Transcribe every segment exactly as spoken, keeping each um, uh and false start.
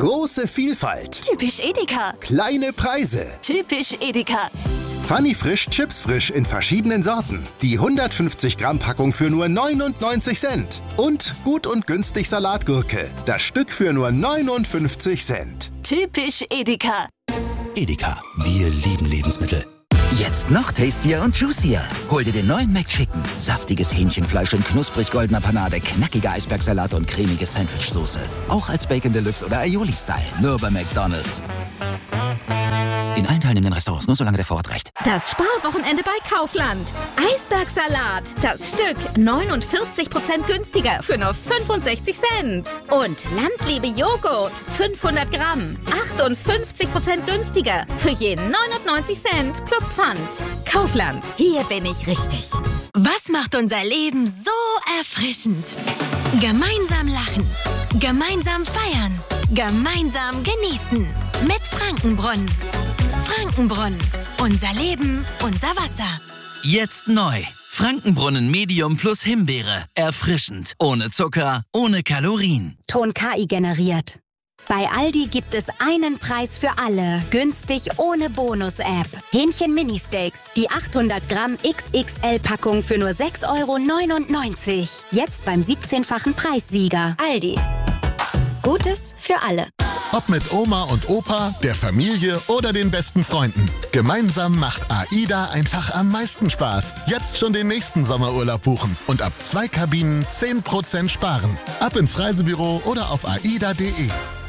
Große Vielfalt. Typisch Edeka. Kleine Preise. Typisch Edeka. Funny Frisch Chips Frisch in verschiedenen Sorten. Die hundertfünfzig Gramm Packung für nur neunundneunzig Cent. Und gut und günstig Salatgurke. Das Stück für nur neunundfünfzig Cent. Typisch Edeka. Edeka, wir lieben Lebensmittel. Jetzt noch tastier und juicier. Hol dir den neuen McChicken. Saftiges Hähnchenfleisch in knusprig goldener Panade, knackiger Eisbergsalat und cremige Sandwichsoße. Auch als Bacon Deluxe oder Aioli-Style. Nur bei McDonald's. In allen teilnehmenden Restaurants, nur solange der Vorrat reicht. Das Sparwochenende bei Kaufland. Eisbergsalat, das Stück neunundvierzig Prozent günstiger für nur fünfundsechzig Cent. Und Landliebe Joghurt, fünfhundert Gramm, achtundfünfzig Prozent günstiger für je neunundneunzig Cent plus Pfand. Kaufland, hier bin ich richtig. Was macht unser Leben so erfrischend? Gemeinsam lachen, gemeinsam feiern, gemeinsam genießen. Mit Frankenbrunnen. Frankenbrunnen. Unser Leben, unser Wasser. Jetzt neu. Frankenbrunnen Medium plus Himbeere. Erfrischend. Ohne Zucker, ohne Kalorien. Ton K I generiert. Bei Aldi gibt es einen Preis für alle. Günstig ohne Bonus-App. Hähnchen Mini-Steaks. Die achthundert Gramm X X L-Packung für nur sechs Euro neunundneunzig. Jetzt beim siebzehnfachen Preissieger. Aldi. Gutes für alle. Ob mit Oma und Opa, der Familie oder den besten Freunden. Gemeinsam macht AIDA einfach am meisten Spaß. Jetzt schon den nächsten Sommerurlaub buchen und ab zwei Kabinen zehn Prozent sparen. Ab ins Reisebüro oder auf aida punkt de.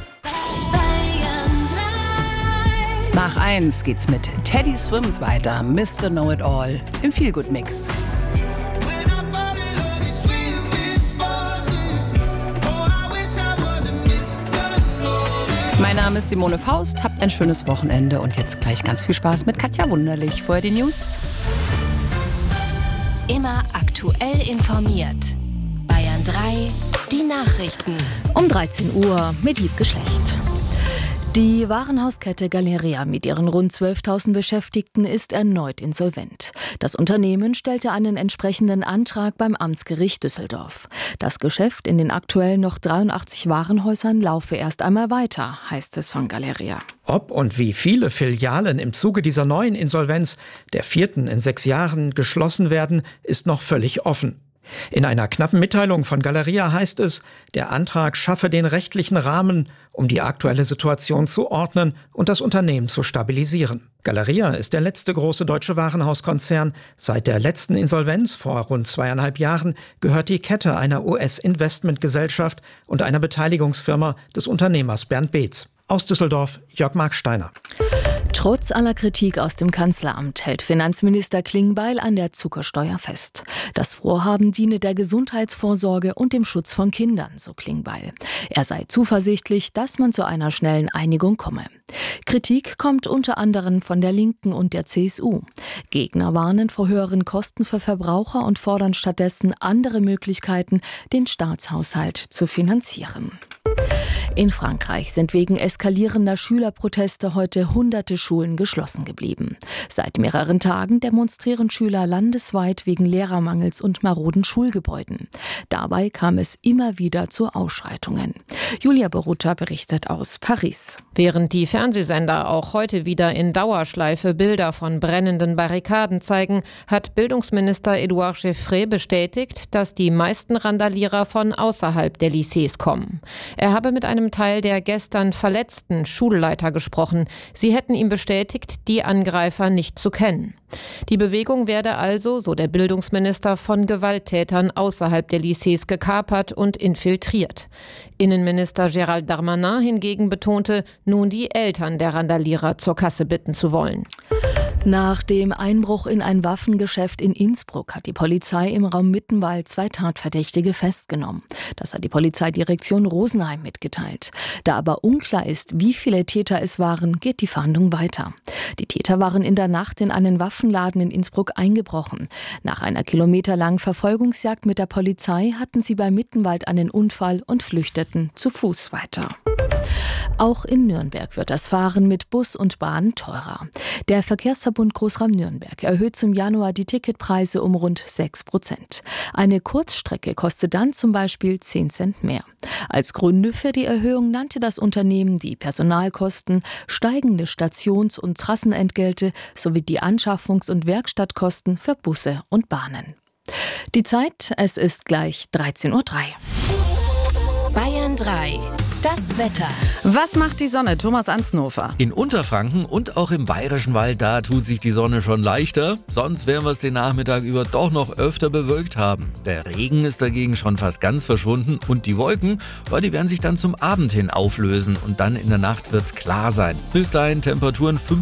Nach eins geht's mit Teddy Swims weiter. Mister Know-It-All im Feel-Good-Mix. Mein Name ist Simone Faust, habt ein schönes Wochenende und jetzt gleich ganz viel Spaß mit Katja Wunderlich. Vorher die News. Immer aktuell informiert. Bayern drei, die Nachrichten. Um dreizehn Uhr mit Wiebke Schlecht. Die Warenhauskette Galeria mit ihren rund zwölftausend Beschäftigten ist erneut insolvent. Das Unternehmen stellte einen entsprechenden Antrag beim Amtsgericht Düsseldorf. Das Geschäft in den aktuell noch dreiundachtzig Warenhäusern laufe erst einmal weiter, heißt es von Galeria. Ob und wie viele Filialen im Zuge dieser neuen Insolvenz, der vierten in sechs Jahren, geschlossen werden, ist noch völlig offen. In einer knappen Mitteilung von Galeria heißt es, der Antrag schaffe den rechtlichen Rahmen, um die aktuelle Situation zu ordnen und das Unternehmen zu stabilisieren. Galeria ist der letzte große deutsche Warenhauskonzern. Seit der letzten Insolvenz vor rund zweieinhalb Jahren gehört die Kette einer U S-Investmentgesellschaft und einer Beteiligungsfirma des Unternehmers Bernd Beetz. Aus Düsseldorf, Jörg Marksteiner. Trotz aller Kritik aus dem Kanzleramt hält Finanzminister Klingbeil an der Zuckersteuer fest. Das Vorhaben diene der Gesundheitsvorsorge und dem Schutz von Kindern, so Klingbeil. Er sei zuversichtlich, dass man zu einer schnellen Einigung komme. Kritik kommt unter anderem von der Linken und der C S U. Gegner warnen vor höheren Kosten für Verbraucher und fordern stattdessen andere Möglichkeiten, den Staatshaushalt zu finanzieren. In Frankreich sind wegen eskalierender Schülerproteste heute hunderte Schulen geschlossen geblieben. Seit mehreren Tagen demonstrieren Schüler landesweit wegen Lehrermangels und maroden Schulgebäuden. Dabei kam es immer wieder zu Ausschreitungen. Julia Beruta berichtet aus Paris. Während die Fernsehsender auch heute wieder in Dauerschleife Bilder von brennenden Barrikaden zeigen, hat Bildungsminister Édouard Geoffrey bestätigt, dass die meisten Randalierer von außerhalb der Lycées kommen. Er habe mit einem Teil der gestern verletzten Schulleiter gesprochen. Sie hätten ihm bestätigt, die Angreifer nicht zu kennen. Die Bewegung werde also, so der Bildungsminister, von Gewalttätern außerhalb der Lycées gekapert und infiltriert. Innenminister Gérald Darmanin hingegen betonte, nun die Eltern der Randalierer zur Kasse bitten zu wollen. Nach dem Einbruch in ein Waffengeschäft in Innsbruck hat die Polizei im Raum Mittenwald zwei Tatverdächtige festgenommen. Das hat die Polizeidirektion Rosenheim mitgeteilt. Da aber unklar ist, wie viele Täter es waren, geht die Fahndung weiter. Die Täter waren in der Nacht in einen Waffenladen in Innsbruck eingebrochen. Nach einer kilometerlangen Verfolgungsjagd mit der Polizei hatten sie bei Mittenwald einen Unfall und flüchteten zu Fuß weiter. Auch in Nürnberg wird das Fahren mit Bus und Bahn teurer. Der Verkehrsverbund Großraum Nürnberg erhöht zum Januar die Ticketpreise um rund sechs Prozent. Eine Kurzstrecke kostet dann zum Beispiel zehn Cent mehr. Als Gründe für die Erhöhung nannte das Unternehmen die Personalkosten, steigende Stations- und Trassenentgelte sowie die Anschaffungs- und Werkstattkosten für Busse und Bahnen. Die Zeit, es ist gleich dreizehn Uhr drei. Bayern drei. Das Wetter. Was macht die Sonne, Thomas Ansnofer? In Unterfranken und auch im Bayerischen Wald, da tut sich die Sonne schon leichter. Sonst werden wir es den Nachmittag über doch noch öfter bewölkt haben. Der Regen ist dagegen schon fast ganz verschwunden und die Wolken, die werden sich dann zum Abend hin auflösen und dann in der Nacht wird es klar sein. Bis dahin Temperaturen fünf